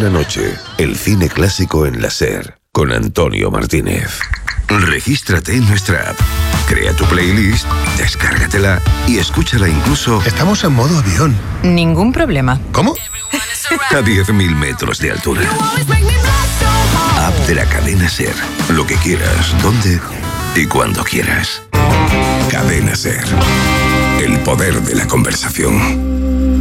una noche, el cine clásico en la SER, con Antonio Martínez. Regístrate en nuestra app, crea tu playlist, descárgatela y escúchala incluso... Estamos en modo avión. Ningún problema. ¿Cómo? A 10.000 metros de altura. App de la cadena SER. Lo que quieras, donde y cuando quieras. Cadena SER. El poder de la conversación.